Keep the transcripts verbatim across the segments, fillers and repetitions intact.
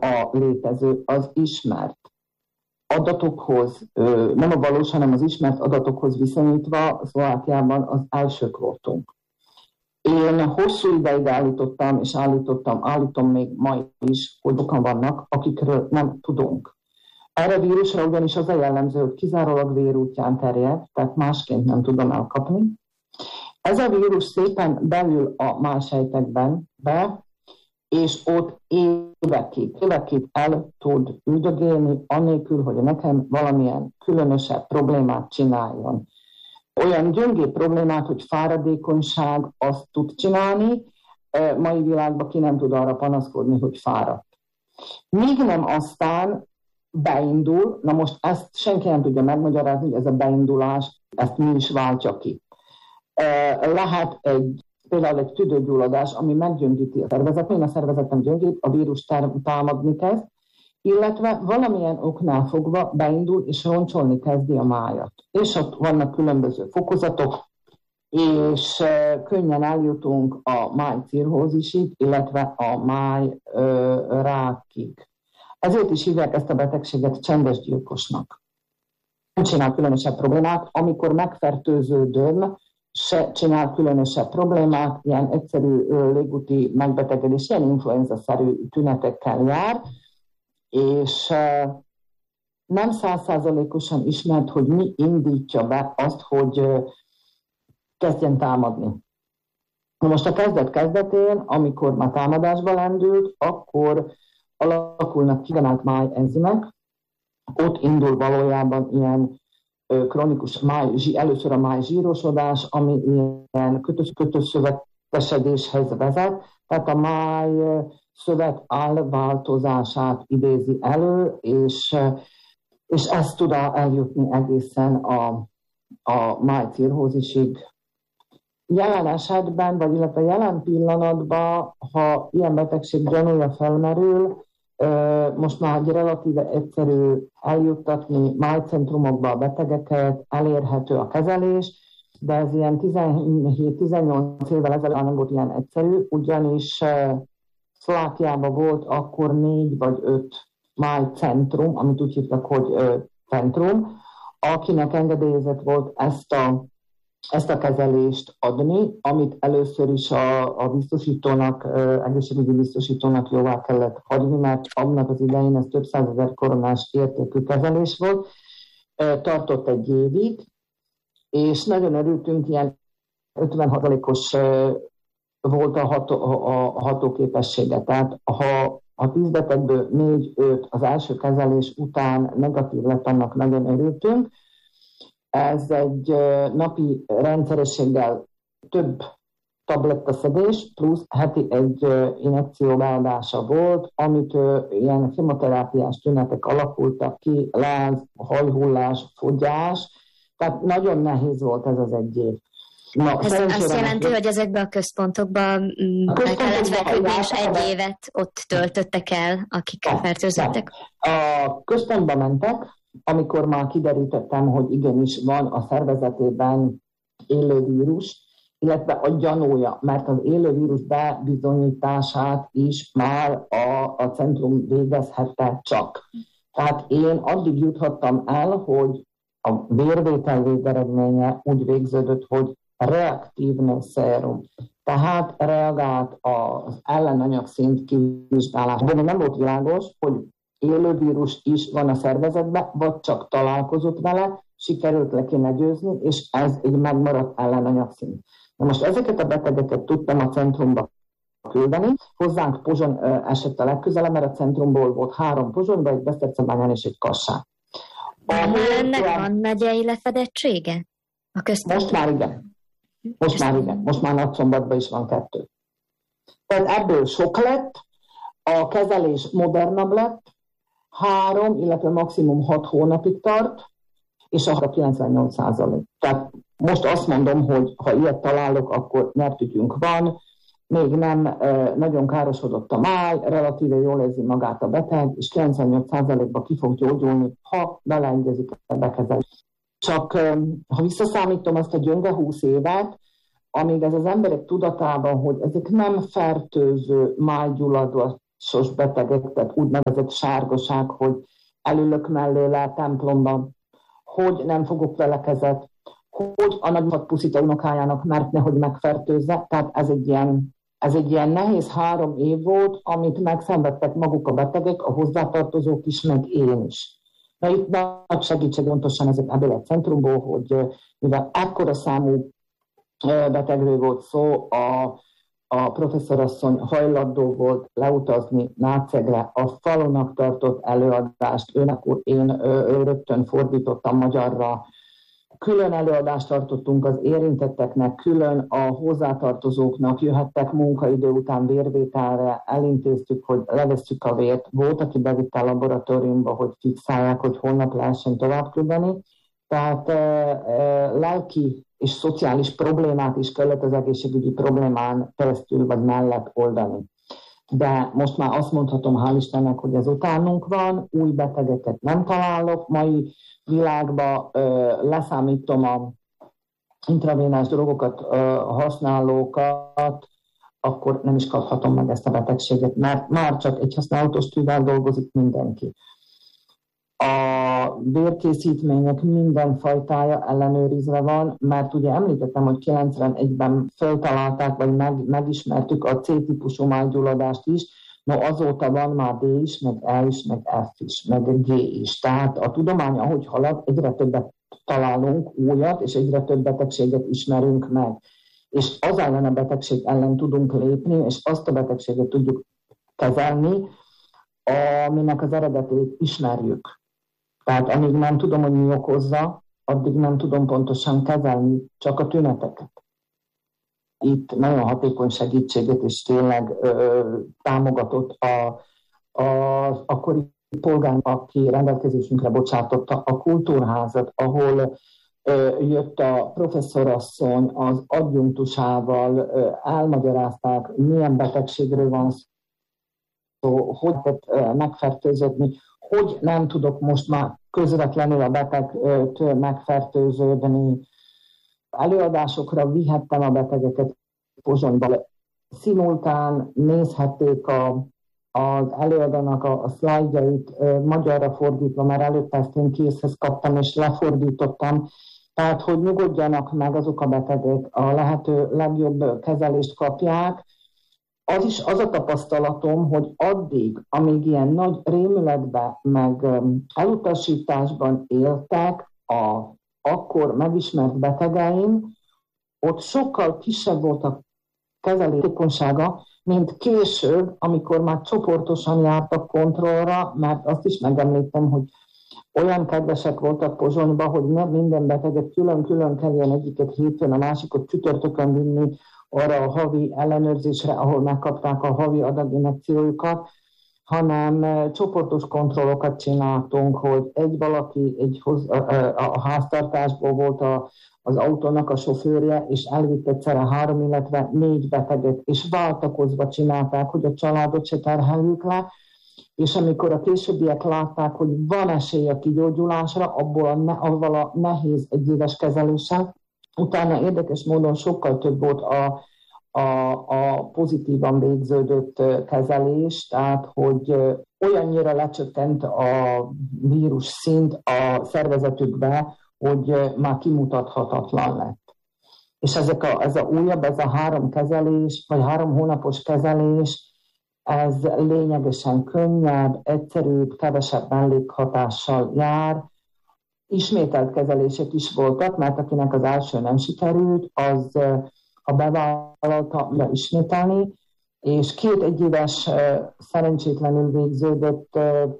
a létező, az ismert adatokhoz, nem a valós, hanem az ismert adatokhoz viszonyítva Szlovákiában az elsők voltunk. Én hosszú ideig állítottam, és állítottam, állítom még ma is, hogy sokan vannak, akikről nem tudunk. Erre a vírusra ugyanis az a jellemző, hogy kizárólag vérútján terjed, tehát másként nem tudom elkapni. Ez a vírus szépen belül a májsejtekben be, és ott évekig, évekig el tud üldögélni, annélkül, hogy nekem valamilyen különösebb problémát csináljon. Olyan gyöngébb problémát, hogy fáradékonyság azt tud csinálni, mai világban ki nem tud arra panaszkodni, hogy fáradt. Míg nem aztán beindul, na most ezt senki nem tudja megmagyarázni, hogy ez a beindulás, ezt mi is váltja ki. Lehet egy, például egy tüdőgyulladás, ami meggyöngíti a szervezetet, én a szervezetem gyöngít, a vírus támadni kezd, illetve valamilyen oknál fogva beindul és roncsolni kezdi a májat. És ott vannak különböző fokozatok, és könnyen eljutunk a májcirrózisig, illetve a máj rákig. Ezért is hívják ezt a betegséget csendes gyilkosnak. Nem csinál különösebb problémát, amikor megfertőződöm, se csinál különösebb problémát, ilyen egyszerű légúti megbetegedés, ilyen influenza-szerű tünetekkel jár, és nem százszázalékosan ismert, hogy mi indítja be azt, hogy kezdjen támadni. Most a kezdet-kezdetén, amikor már támadásba lendült, akkor alakulnak kiemelt májenzimek, ott indul valójában ilyen kronikus máj, először a máj zsírosodás, ami ilyen kötösszövetesedéshez vezet, tehát a máj szövet állváltozását idézi elő, és, és ezt tud eljutni egészen a, a májcirrózisig. Jelen esetben, vagy illetve jelen pillanatban, ha ilyen betegség gyanúja felmerül, most már egy relatíve egyszerű eljuttatni májcentrumokba a betegeket, elérhető a kezelés, de ez ilyen tizenhét-tizennyolc évvel ezelőtt nem volt ilyen egyszerű, ugyanis Szlovákiában volt akkor négy vagy öt májcentrum, amit úgy hívtak, hogy centrum, akinek engedélyezett volt ezt a ezt a kezelést adni, amit először is a, a biztosítónak, egészségügyi biztosítónak jóvá kellett hagyni, mert annak az idején ez több százezer koronás értékű kezelés volt, tartott egy évig, és nagyon örültünk, ilyen ötven százalékos volt a, ható, a hatóképessége. Tehát ha a tíz betegből négy-öt az első kezelés után negatív lett, annak nagyon örültünk. Ez egy napi rendszerességgel több tablettaszedés, plusz heti egy injekció beadása volt, amit ilyen chemoterápiás tünetek alakultak ki, láz, hajhullás, fogyás, tehát nagyon nehéz volt ez az egy év. Na, ez azt jelenti, hogy ezekben a központokban be kellett feküdni, és egy évet ott töltöttek el, akik fertőzöttek? A központba mentek, amikor már kiderítettem, hogy igenis van a szervezetében élő vírus, illetve a gyanúja, mert az élő vírus bebizonyítását is már a, a centrum végezhette csak. Tehát én addig juthattam el, hogy a vérvétel végeredménye úgy végződött, hogy reaktívne szérum. Tehát reagált az ellenanyagszint kivizsgálásra. De nem volt világos, hogy élő vírus is van a szervezetben, vagy csak találkozott vele, sikerült le kéne győzni, és ez egy megmaradt ellenanyagszint. Na most ezeket a betegeket tudtam a centrumba küldeni. Hozzánk Pozsony esett a legközelebb, mert a centrumból volt három Pozsonyban, egy Besztercebányán és egy Kassán. Ennek van megyei lefedettsége? A központ? Most már igen. Most már igen. Most már Nagyszombatban is van kettő. Tehát ebből sok lett, a kezelés modernabb lett, három, illetve maximum hat hónapig tart, és a kilencvennyolc százalék. Tehát most azt mondom, hogy ha ilyet találok, akkor nyertügyünk van, még nem nagyon károsodott a máj, relatíve jól érzi magát a beteg, és kilencvennyolc százalékban ki fog gyógyulni, ha beleegyezik a bekezelés. Csak ha visszaszámítom azt a gyönge húsz évet, amíg ez az emberek tudatában, hogy ezek nem fertőző sos betegek, tehát úgynevezett sárgaság, hogy elülök mellőle a templomban, hogy nem fogok vele kezet, hogy a nagymat puszít a unokájának, mert nehogy megfertőzze. Tehát ez egy, ilyen, ez egy ilyen nehéz három év volt, amit megszenvedtek maguk a betegek, a hozzátartozók is, meg én is. Na itt nagy segítség pontosan ezek ebből a centrumból, hogy mivel ekkora számú betegről volt szó, a, a professzorasszony hajlandó volt leutazni Nácegre, a falunak tartott előadást, őnek én ő, rögtön fordítottam magyarra. Külön előadást tartottunk az érintetteknek, külön a hozzátartozóknak, jöhettek munkaidő után vérvételre, elintéztük, hogy levesszük a vért. Volt, aki bevitte a laboratóriumba, hogy fixálják, hogy holnap lehessen tovább küldeni. Tehát e, e, lelki és szociális problémát is kellett az egészségügyi problémán keresztül vagy mellett oldani. De most már azt mondhatom, hál' Istennek, hogy ez utánunk van, új betegeket nem találok, mai világban ö, leszámítom a intravénás drogokat ö, használókat, akkor nem is kaphatom meg ezt a betegséget, mert már csak egy használatos tűvel dolgozik mindenki. A vérkészítmények minden fajtája ellenőrizve van, mert ugye említettem, hogy kilencvenegyben feltalálták, vagy meg, megismertük a C-típusú májgyulladást is, no azóta van már D is, meg E is, meg F is, meg G is. Tehát a tudomány, ahogy halad, egyre többet találunk újat, és egyre több betegséget ismerünk meg. És az ellen a betegség ellen tudunk lépni, és azt a betegséget tudjuk kezelni, aminek az eredetét ismerjük. Tehát amíg nem tudom, hogy mi okozza, addig nem tudom pontosan kezelni csak a tüneteket. Itt nagyon hatékony segítséget és tényleg ö, támogatott a, a, akkori polgár, aki rendelkezésünkre bocsátotta a kultúrházat, ahol ö, jött a professzorasszony az adjunktusával, ö, elmagyarázták, milyen betegségről van szó, hogy lehet megfertőződni, hogy nem tudok most már közvetlenül a betegtől megfertőződni. Előadásokra vihettem a betegeket Pozsonyba. Szimultán nézhették a, az előadónak a, a szlájdjait magyarra fordítva, mert előtte ezt én készhez kaptam és lefordítottam. Tehát, hogy nyugodjanak meg azok a betegek, a lehető legjobb kezelést kapják. Az is az a tapasztalatom, hogy addig, amíg ilyen nagy rémületben, meg elutasításban éltek a akkor megismert betegeim, ott sokkal kisebb volt a kezelékonysága, mint később, amikor már csoportosan jártak kontrollra, mert azt is megemlítem, hogy olyan kedvesek voltak Pozsonyban, hogy nem minden beteget külön-külön kelljen egyiket hétfőn, a másikot csütörtökön vinni arra a havi ellenőrzésre, ahol megkapták a havi adaginjekciójukat, hanem csoportos kontrollokat csináltunk, hogy egy valaki egy hoz, a, a háztartásból volt a, az autónak a sofőrje, és elvitt egyszerre három, illetve négy beteget, és váltakozva csinálták, hogy a családot se terheljük le, és amikor a későbbiek látták, hogy van esély a kigyógyulásra, abból a, ne, avval a nehéz egyéves kezeléssel, utána érdekes módon sokkal több volt a, a, a pozitívan végződött kezelés, tehát hogy olyannyira lecsökkent a vírus szint a szervezetükbe, hogy már kimutathatatlan lett. És ezek a, ez a újabb, ez a három kezelés, vagy három hónapos kezelés, ez lényegesen könnyebb, egyszerűbb, kevesebb mellékhatással jár. Ismételt kezelések is voltak, mert akinek az első nem sikerült, az a bevállalta ismételni, és két egyéves szerencsétlenül végződött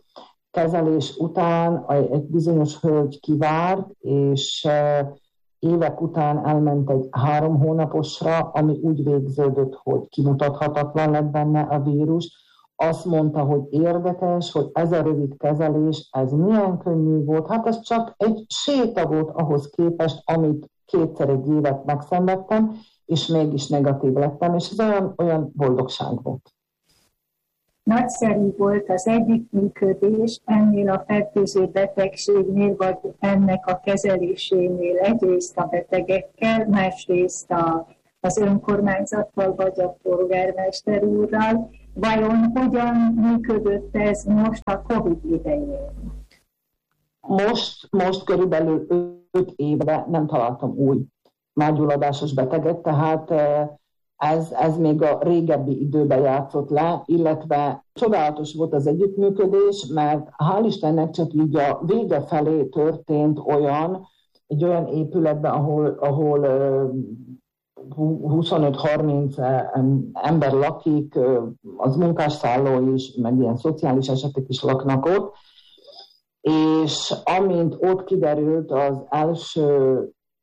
kezelés után egy bizonyos hölgy kivárt, és évek után elment egy három hónaposra, ami úgy végződött, hogy kimutathatatlan lett benne a vírus. Azt mondta, hogy érdekes, hogy ez a rövid kezelés, ez milyen könnyű volt. Hát ez csak egy séta volt ahhoz képest, amit kétszer egy évet megszenvedtem, és mégis negatív lettem, és ez olyan, olyan boldogság volt. Nagyszerű volt az együttműködés ennél a fertőző betegségnél, vagy ennek a kezelésénél, egyrészt a betegekkel, másrészt a, az önkormányzattal, vagy a polgármester úrral. Vajon hogyan működött ez most a Covid idején? Most, most körülbelül öt éve nem találtam új mágyulladásos beteget, tehát ez, ez még a régebbi időben játszott le, illetve csodálatos volt az együttműködés, mert hál' Istennek csak így a vége felé történt olyan, egy olyan épületben, ahol, ahol huszonöt-harminc ember lakik, az munkásszálló is, meg ilyen szociális esetek is laknak ott, és amint ott kiderült az első,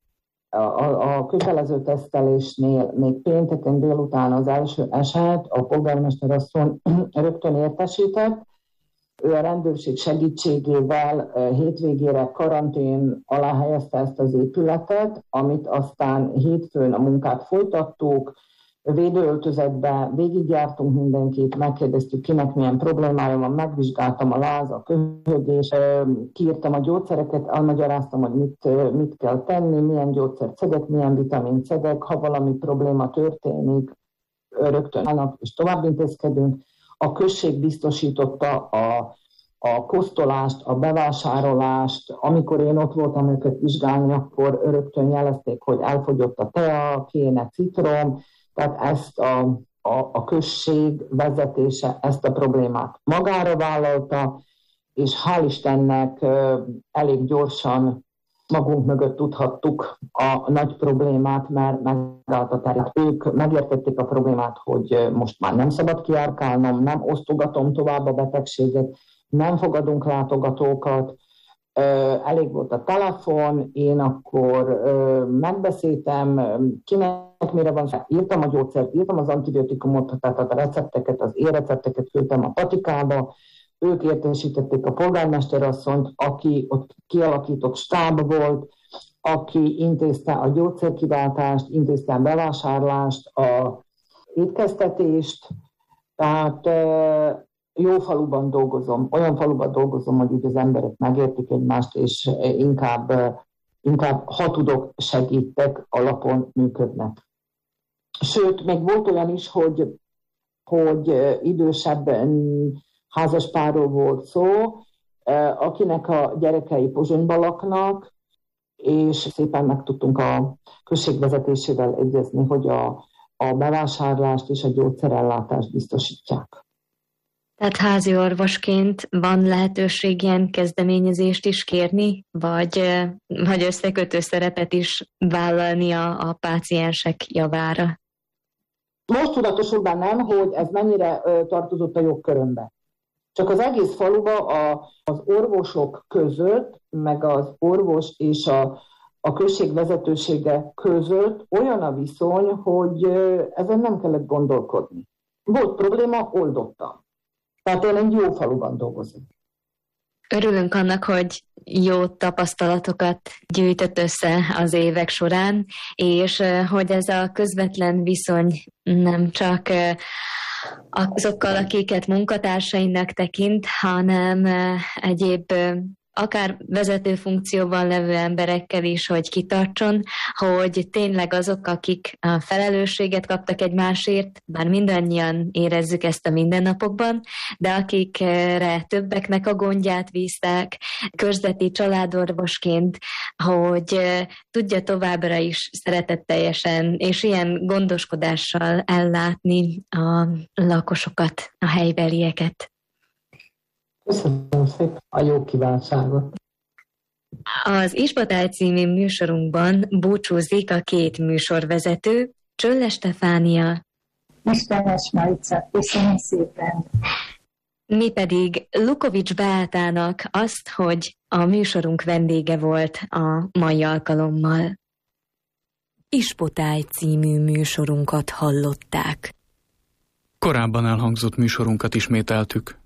a, a kötelező tesztelésnél, még pénteken délután az első eset, a polgármester asszony rögtön értesített, ő a rendőrség segítségével hétvégére karantén alá helyezte ezt az épületet, amit aztán hétfőn a munkát folytattuk, védőöltözetben végigjártunk mindenkit, megkérdeztük, kinek milyen problémája van, megvizsgáltam a láz, a köhögés, kiírtam a gyógyszereket, elmagyaráztam, hogy mit, mit kell tenni, milyen gyógyszert szedek, milyen vitamint szedek, ha valami probléma történik, rögtön állnak és tovább intézkedünk. A község biztosította a, a kosztolást, a bevásárlást. Amikor én ott voltam őket vizsgálni, akkor rögtön jelezték, hogy elfogyott a tea, kéne citrom, tehát ezt a, a, a község vezetése ezt a problémát magára vállalta, és hál' Istennek elég gyorsan magunk mögött tudhattuk a nagy problémát, mert megállt a terület. Ők megértették a problémát, hogy most már nem szabad kijárkálnom, nem osztogatom tovább a betegséget, nem fogadunk látogatókat, elég volt a telefon, én akkor megbeszéltem, kinek mire van, írtam a gyógyszert, írtam az antibiotikumot, tehát a recepteket, az e-recepteket küldtem a patikába, ők értesítették a polgármesterasszonyt, aki ott kialakított stáb volt, aki intézte a gyógyszerkiváltást, intézte a bevásárlást, a étkeztetést, tehát jó faluban dolgozom, olyan faluban dolgozom, hogy úgy az emberek megértik egymást, és inkább, inkább ha tudok, segítek, alapon működnek. Sőt, még volt olyan is, hogy, hogy idősebb házaspárról volt szó, akinek a gyerekei Pozsonyban laknak, és szépen meg tudtunk a község vezetésével egyezni, hogy a, a bevásárlást és a gyógyszerellátást biztosítják. Tehát házi orvosként van lehetőség ilyen kezdeményezést is kérni, vagy, vagy összekötő szerepet is vállalni a, a páciensek javára? Most tudatosul bennem, hogy ez mennyire ö, tartozott a jogkörömbe. Csak az egész faluba a, az orvosok között, meg az orvos és a, a község vezetősége között olyan a viszony, hogy ö, ezen nem kellett gondolkodni. Volt probléma, oldottam. Tehát én egy jó faluban dolgozom. Örülünk annak, hogy jó tapasztalatokat gyűjtött össze az évek során, és hogy ez a közvetlen viszony nem csak azokkal, akiket munkatársainak tekint, hanem egyéb akár vezető funkcióban levő emberekkel is, hogy kitartson, hogy tényleg azok, akik a felelősséget kaptak egymásért, bár mindannyian érezzük ezt a mindennapokban, de akikre többeknek a gondját bízták, körzeti családorvosként, hogy tudja továbbra is szeretetteljesen és ilyen gondoskodással ellátni a lakosokat, a helybelieket. Köszönöm szépen a jó kívánságot. Az Ispotály című műsorunkban búcsúzik a két műsorvezető, Csölle Stefánia. Istenes Marica, köszönöm szépen. Mi pedig Lukovics Beátának azt, hogy a műsorunk vendége volt a mai alkalommal. Ispotály című műsorunkat hallották. Korábban elhangzott műsorunkat ismételtük.